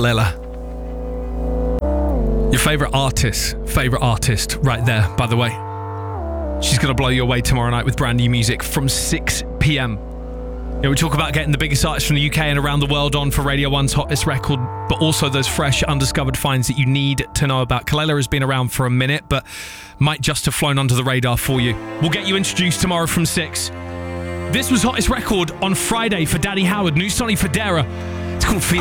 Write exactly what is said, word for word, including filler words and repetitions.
Kelela. Your favourite artist, favourite artist right there, by the way. She's going to blow you away tomorrow night with brand new music from six p.m. You know, we talk about getting the biggest artists from the U K and around the world on for Radio one's Hottest Record, but also those fresh, undiscovered finds that you need to know about. Kelela has been around for a minute, but might just have flown under the radar for you. We'll get you introduced tomorrow from six. This was Hottest Record on Friday for Danny Howard, new Sonny Fodera. It's called Feel